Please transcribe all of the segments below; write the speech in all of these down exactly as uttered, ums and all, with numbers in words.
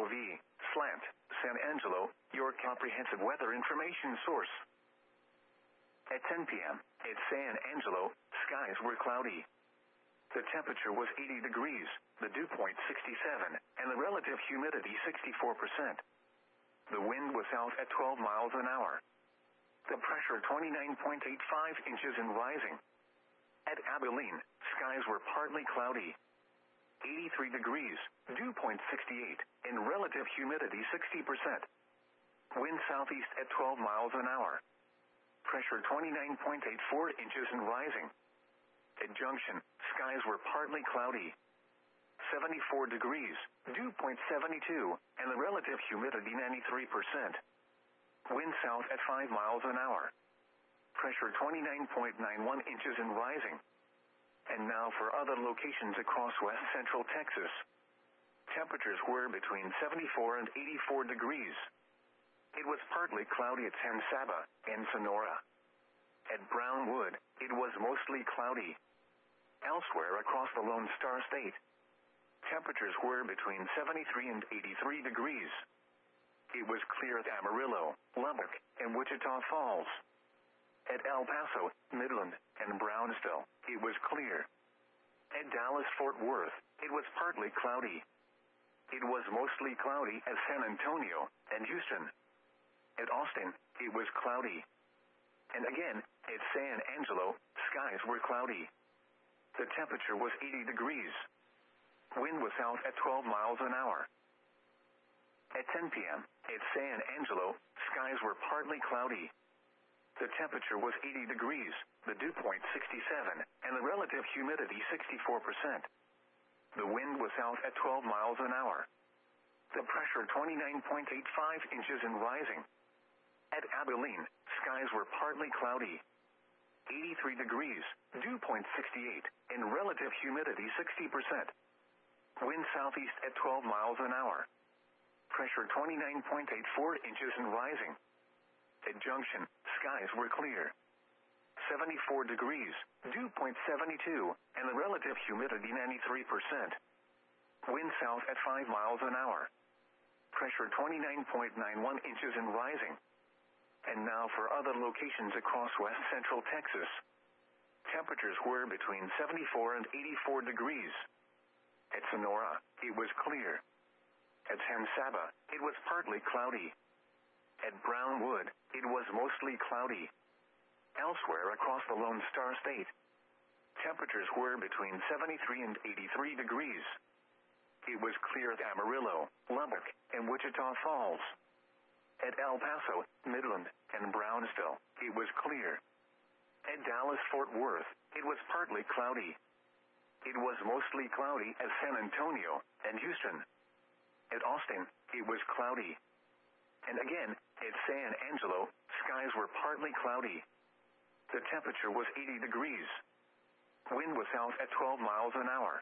V. Slant, San Angelo, your comprehensive weather information source. At ten p.m., at San Angelo, skies were cloudy. The temperature was eighty degrees, the dew point sixty-seven, and the relative humidity sixty-four percent. The wind was south at twelve miles an hour. The pressure twenty-nine point eight five inches and rising. At Abilene, skies were partly cloudy. eighty-three degrees, dew point sixty-eight, and relative humidity sixty percent. Wind southeast at twelve miles an hour. Pressure twenty-nine point eight four inches and rising. At Junction, skies were partly cloudy. seventy-four degrees, dew point seventy-two, and the relative humidity ninety-three percent. Wind south at five miles an hour. Pressure twenty-nine point nine one inches and rising. And now for other locations across west central Texas. Temperatures were between seventy-four and eighty-four degrees. It was partly cloudy at San Saba and Sonora. At Brownwood, it was mostly cloudy. Elsewhere across the Lone Star State, temperatures were between seventy-three and eighty-three degrees. It was clear at Amarillo, Lubbock, and Wichita Falls. At El Paso, Midland, and Brownsville, it was clear. At Dallas-Fort Worth, it was partly cloudy. It was mostly cloudy at San Antonio and Houston. At Austin, it was cloudy. And again, at San Angelo, skies were cloudy. The temperature was eighty degrees. Wind was south at twelve miles an hour. At ten p.m., at San Angelo, skies were partly cloudy. The temperature was eighty degrees, the dew point sixty-seven, and the relative humidity sixty-four percent. The wind was south at twelve miles an hour. The pressure twenty-nine point eight five inches and rising. At Abilene, skies were partly cloudy. eighty-three degrees, dew point sixty-eight, and relative humidity sixty percent. Wind southeast at twelve miles an hour. Pressure twenty-nine point eight four inches and rising. At Junction, skies were clear. seventy-four degrees, dew point seventy-two, and the relative humidity ninety-three percent. Wind south at five miles an hour. Pressure twenty-nine point nine one inches and rising. And now for other locations across west central Texas. Temperatures were between seventy-four and eighty-four degrees. At Sonora, it was clear. At San Saba, it was partly cloudy. At Brownwood, it was mostly cloudy. Elsewhere across the Lone Star State, temperatures were between seventy-three and eighty-three degrees. It was clear at Amarillo, Lubbock, and Wichita Falls. At El Paso, Midland, and Brownsville, it was clear. At Dallas-Fort Worth, it was partly cloudy. It was mostly cloudy at San Antonio and Houston. At Austin, it was cloudy. And again, at San Angelo, skies were partly cloudy. The temperature was eighty degrees. Wind was south at twelve miles an hour.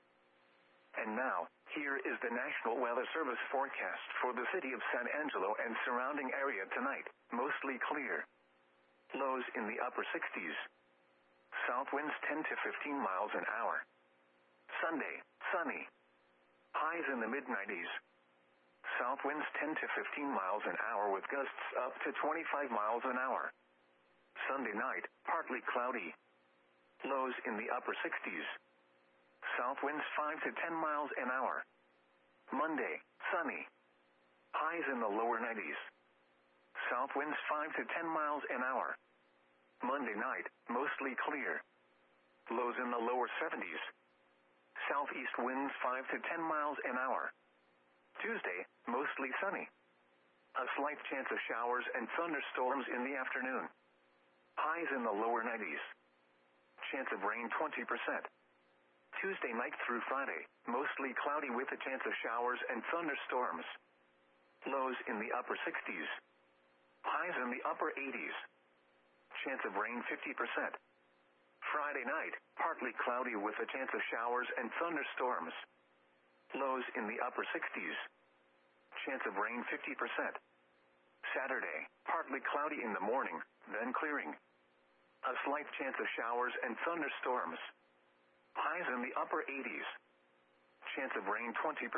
And now, here is the National Weather Service forecast for the city of San Angelo and surrounding area tonight. Mostly clear. Lows in the upper sixties. South winds ten to fifteen miles an hour. Sunday, sunny. Highs in the mid nineties. South winds ten to fifteen miles an hour with gusts up to twenty-five miles an hour. Sunday night, partly cloudy. Lows in the upper sixties. South winds five to ten miles an hour. Monday, sunny. Highs in the lower nineties. South winds five to ten miles an hour. Monday night, mostly clear. Lows in the lower seventies. Southeast winds five to ten miles an hour. Tuesday, mostly sunny. A slight chance of showers and thunderstorms in the afternoon. Highs in the lower nineties. Chance of rain twenty percent. Tuesday night through Friday, mostly cloudy with a chance of showers and thunderstorms. Lows in the upper sixties. Highs in the upper eighties. Chance of rain fifty percent. Friday night, partly cloudy with a chance of showers and thunderstorms. Lows in the upper sixties. Chance of rain fifty percent. Saturday, partly cloudy in the morning, then clearing. A slight chance of showers and thunderstorms. Highs in the upper eighties. Chance of rain twenty percent.